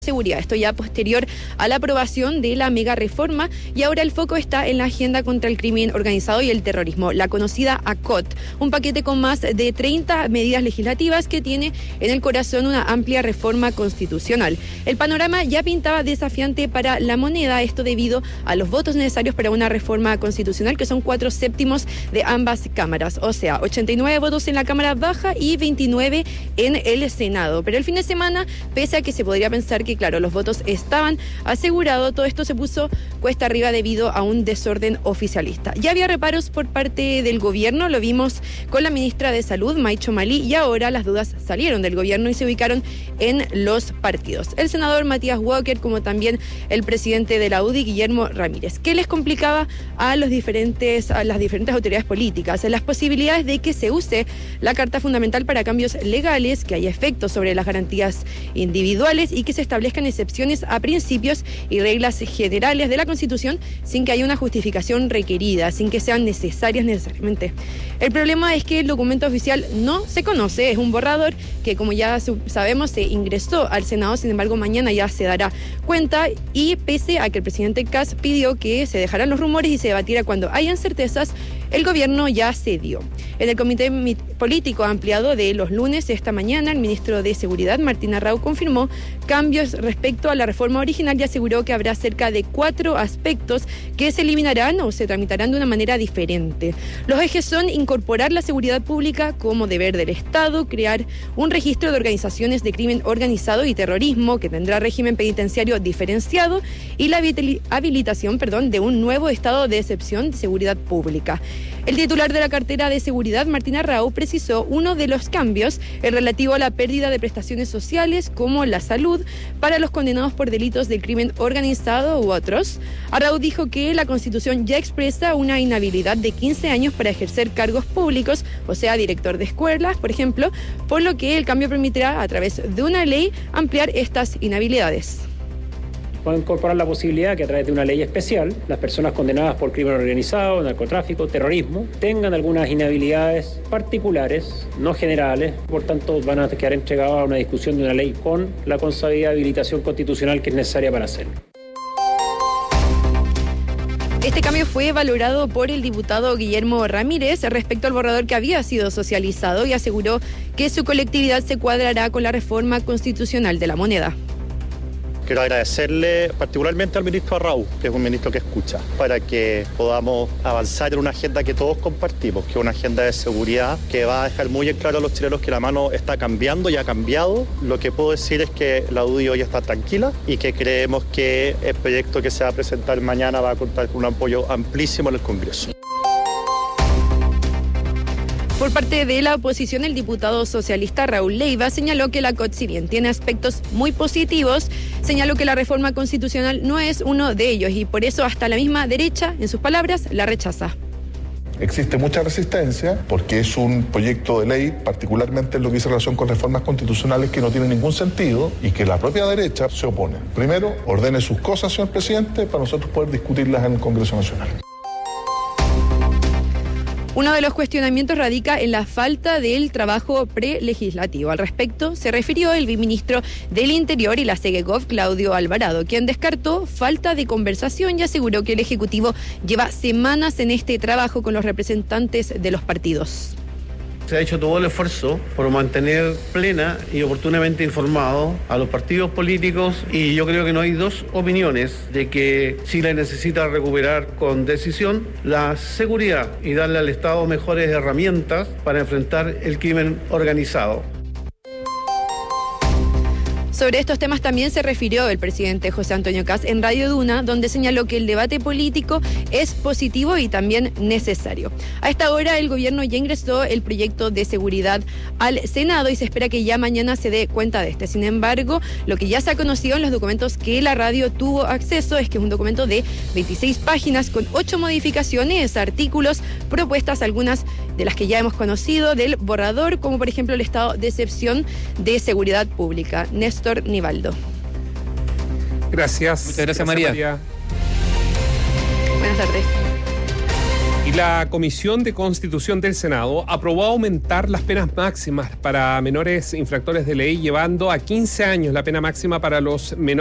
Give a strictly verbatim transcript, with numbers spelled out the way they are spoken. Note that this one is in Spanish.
Seguridad. Esto ya posterior a la aprobación de la mega reforma, y ahora el foco está en la agenda contra el crimen organizado y el terrorismo, la conocida A C O T, un paquete con más de treinta medidas legislativas que tiene en el corazón una amplia reforma constitucional. El panorama ya pintaba desafiante para la moneda, esto debido a los votos necesarios para una reforma constitucional, que son cuatro séptimos de ambas cámaras, o sea, ochenta y nueve votos en la Cámara Baja y veintinueve en el Senado. Pero el fin de semana, pese a que se podría pensar que, claro, los votos estaban asegurados, todo esto se puso cuesta arriba debido a un desorden oficialista. Ya había reparos por parte del gobierno, lo vimos con la ministra de Salud, May Chomali, y ahora las dudas salieron del gobierno y se ubicaron en los partidos. El senador Matías Walker, como también el presidente de la U D I, Guillermo Ramírez. ¿Qué les complicaba a los diferentes, a las diferentes autoridades políticas? Las posibilidades de que se use la Carta Fundamental para cambios legales, que haya efectos sobre las garantías individuales y que se establezcan excepciones a principios y reglas generales de la Constitución sin que haya una justificación requerida, sin que sean necesarias necesariamente. El problema es que el documento oficial no se conoce, es un borrador que, como ya sabemos, se ingresó al Senado, sin embargo mañana ya se dará cuenta, y pese a que el presidente Kast pidió que se dejaran los rumores y se debatiera cuando hayan certezas, el gobierno ya cedió. En el comité político ampliado de los lunes, esta mañana, el ministro de Seguridad, Martín Arrau, confirmó cambios respecto a la reforma original y aseguró que habrá cerca de cuatro aspectos que se eliminarán o se tramitarán de una manera diferente. Los ejes son incorporar la seguridad pública como deber del Estado, crear un registro de organizaciones de crimen organizado y terrorismo que tendrá régimen penitenciario diferenciado y la habilitación, perdón, de un nuevo estado de excepción de seguridad pública. El titular de la cartera de seguridad, Martín Arrau, precisó uno de los cambios, el relativo a la pérdida de prestaciones sociales como la salud para los condenados por delitos de crimen organizado u otros. Arrau dijo que la Constitución ya expresa una inhabilidad de quince años para ejercer cargos públicos, o sea, director de escuelas, por ejemplo, por lo que el cambio permitirá, a través de una ley, ampliar estas inhabilidades. Va a incorporar la posibilidad que a través de una ley especial las personas condenadas por crimen organizado, narcotráfico, terrorismo, tengan algunas inhabilidades particulares, no generales, por tanto van a quedar entregadas a una discusión de una ley con la consabida habilitación constitucional que es necesaria para hacerlo. Este cambio fue valorado por el diputado Guillermo Ramírez respecto al borrador que había sido socializado y aseguró que su colectividad se cuadrará con la reforma constitucional de la moneda. Quiero agradecerle particularmente al ministro Arrau, que es un ministro que escucha, para que podamos avanzar en una agenda que todos compartimos, que es una agenda de seguridad que va a dejar muy en claro a los chilenos que la mano está cambiando y ha cambiado. Lo que puedo decir es que la U D I hoy está tranquila y que creemos que el proyecto que se va a presentar mañana va a contar con un apoyo amplísimo en el Congreso. Por parte de la oposición, el diputado socialista Raúl Leiva señaló que la C O T, si bien tiene aspectos muy positivos, señaló que la reforma constitucional no es uno de ellos y por eso hasta la misma derecha, en sus palabras, la rechaza. Existe mucha resistencia porque es un proyecto de ley, particularmente en lo que dice relación con reformas constitucionales, que no tiene ningún sentido y que la propia derecha se opone. Primero, ordene sus cosas, señor presidente, para nosotros poder discutirlas en el Congreso Nacional. Uno de los cuestionamientos radica en la falta del trabajo prelegislativo. Al respecto, se refirió el viceministro del Interior y la SEGECOF, Claudio Alvarado, quien descartó falta de conversación y aseguró que el Ejecutivo lleva semanas en este trabajo con los representantes de los partidos. Se ha hecho todo el esfuerzo por mantener plena y oportunamente informados a los partidos políticos y yo creo que no hay dos opiniones de que Chile necesita recuperar con decisión la seguridad y darle al Estado mejores herramientas para enfrentar el crimen organizado. Sobre estos temas también se refirió el presidente José Antonio Kast en Radio Duna, donde señaló que el debate político es positivo y también necesario. A esta hora el gobierno ya ingresó el proyecto de seguridad al Senado y se espera que ya mañana se dé cuenta de este. Sin embargo, lo que ya se ha conocido en los documentos que la radio tuvo acceso es que es un documento de veintiséis páginas con ocho modificaciones, artículos, propuestas, algunas de las que ya hemos conocido del borrador, como por ejemplo el estado de excepción de seguridad pública. Néstor Nivaldo. Gracias. Muchas gracias, gracias María. María. Buenas tardes. Y la Comisión de Constitución del Senado aprobó aumentar las penas máximas para menores infractores de ley, llevando a quince años la pena máxima para los menores